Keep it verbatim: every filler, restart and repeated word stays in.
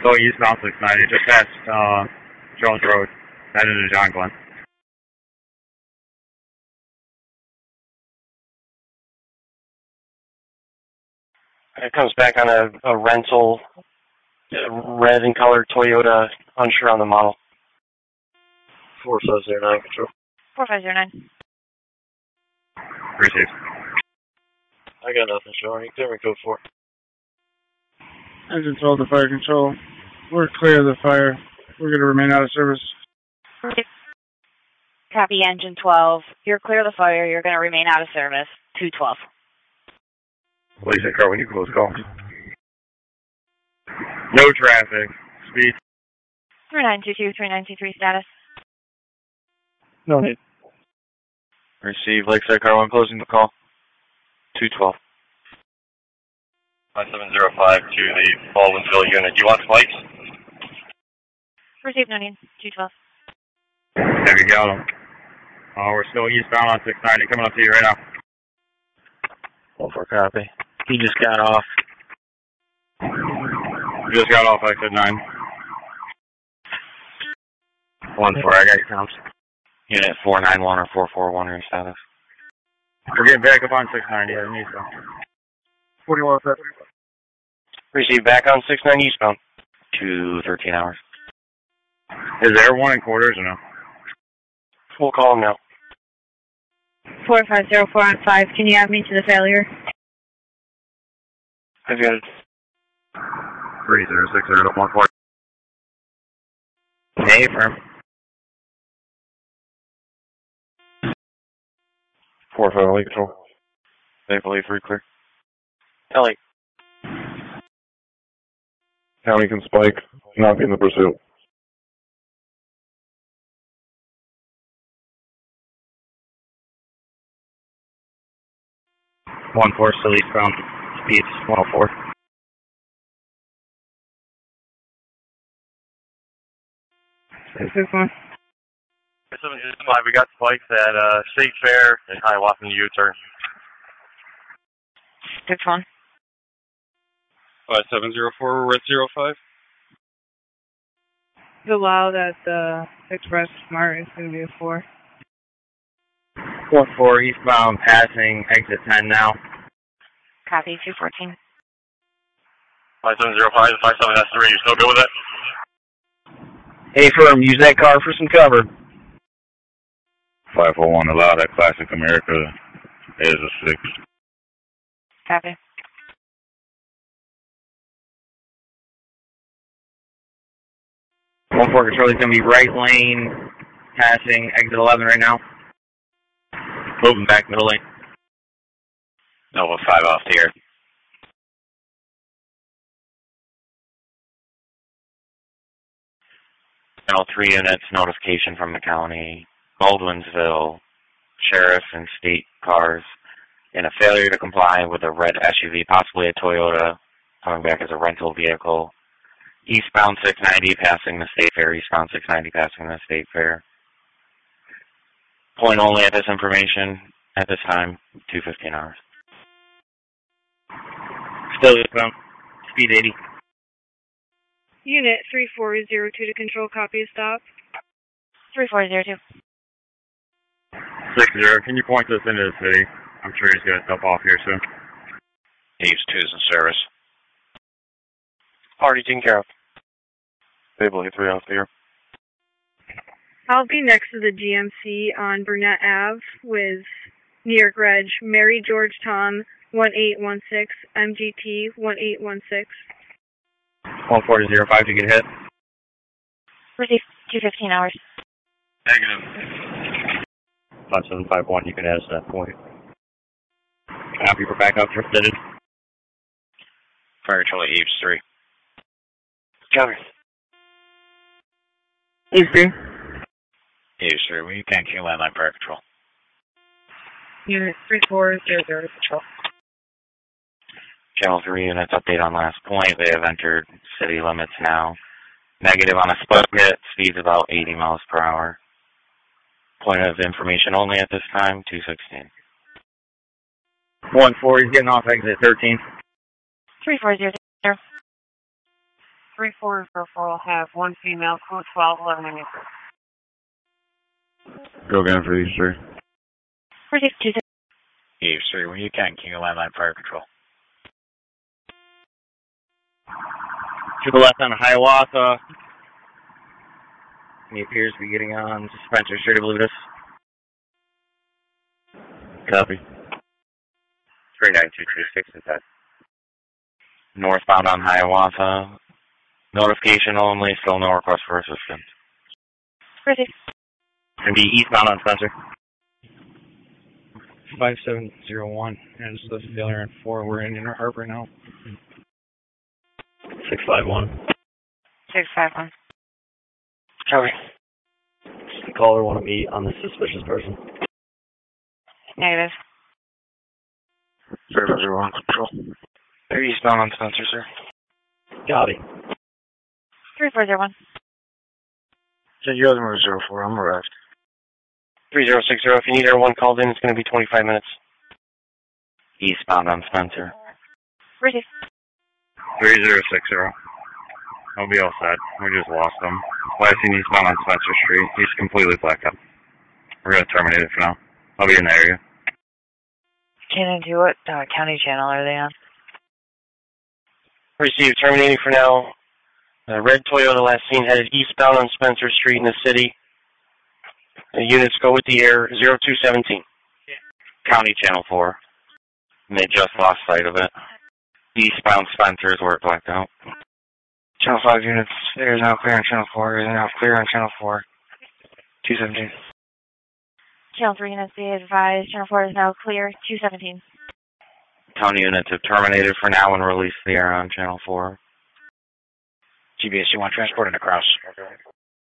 Going eastbound six ninety, just past uh, Jones Road, headed to John Glenn. It comes back on a, a rental, red in color Toyota, unsure on the model. four five zero nine, control. four five zero nine. Received. I got nothing showing. Clear code four. Engine twelve to fire control. We're clear of the fire. We're going to remain out of service. Copy, engine twelve. You're clear of the fire. You're going to remain out of service. two twelve. Police and car, when you close call. No traffic. Speed. three nine two two, three nine two three status. No hit. Receive Lakeside Car one, closing the call. two twelve. five seven zero five to the Baldwinsville unit. Do you want spikes? Receive, no need. two twelve. There we go. Uh, we're still eastbound on six ninety, coming up to you right now. one four copy. He just got off. We just got off exit nine. one four, I got your comms. Unit four nine one or four four one, your status. We're getting back up on six ninety, heading eastbound. forty-one fifty. Receive back on six nine eastbound. two thirteen hours. Is there one in quarters or no? We'll call him now. four five zero four on five. Can you add me to the failure? I've got it. three zero six zero one four. Hey, firm. four five Elite Control. Maple Leaf three clear. Ellie. County can spike, not be in the pursuit. one four, still eastbound. Speed one oh four. six six one. seven five, we got spikes at uh, State Fair and Hiawatha U-turn. six one. five seven zero four, we're at zero five. It's allowed at the Express Smart. It's going to be a four. one four, eastbound, passing exit ten now. Copy, two fourteen. five seven zero five, five seven S three, you still good with it? Hey, firm, use that car for some cover. five oh one, allow that Classic America as a six. Copy. one four control is going to be right lane, passing exit eleven right now. Moving back middle lane. Nova five off here. Channel three units, notification from the county, Baldwinsville, sheriff and state cars in a failure to comply with a red S U V, possibly a Toyota, coming back as a rental vehicle. Eastbound six ninety passing the state fair, eastbound six ninety passing the state fair. Point only at this information at this time, two fifteen hours. Still eastbound, speed eighty. Unit three four zero two to control, copy, stop. three four zero two. six zero, can you point this into the city? I'm sure he's going to step off here soon. East two is in service. Already taken care of. Maple Leaf three off here. I'll be next to the G M C on Burnett Ave with New York Reg, Mary George Tom, one eight one six, M G T, one eight one six. one four zero five to get hit. Receive, two fifteen hours. Negative. five seven five one, you can add us to that point. Copy for backup, drifted. Fire control at Eves three. Counter. Eves three. Eves three, we can't kill landline fire control. Unit three four zero zero control. Channel three units, update on last point. They have entered city limits now. Negative on a split hit, speeds about eighty miles per hour. Point of information only at this time, two sixteen. one four, he's getting off exit thirteen. three four zero zero. three four zero four will have one female, code twelve, eleven eighty. Go again for these three. Receive two Eve three, when you can, King of Landline Fire Control. To the left on Hiawatha. He appears to be getting on Spencer Street, I believe it is. Copy. three nine two two six is that. Northbound on Hiawatha. Notification only, still no request for assistance. Receive. And be eastbound on Spencer. five seven zero one has the failure in four. We're in Inner Harbor now. six five one. six five one. Copy. Does the caller want to meet on the suspicious person? Negative. zero zero one control. They're eastbound on Spencer, sir. Copy. three four zero one. So you guys move zero four, I'm arrived. three zero six zero, if you need everyone called in, it's going to be twenty-five minutes. Eastbound on Spencer. Receive. three zero six zero. I'll be all set. We just lost him. Last seen eastbound on Spencer Street. He's completely blacked out. We're going to terminate it for now. I'll be in the area. Canon two, what uh, county channel are they on? Received, terminating for now. Uh, red Toyota last seen headed eastbound on Spencer Street in the city. The units go with the air, zero two seventeen. County Channel four. And they just lost sight of it. Eastbound Spencer is where it blacked out. Channel five units, air is now clear on Channel four, air is now clear on Channel four. two seventeen. Channel three units, be advised. Channel four is now clear. two seventeen. County units have terminated for now and released the air on Channel four. G B S, you want transport and across?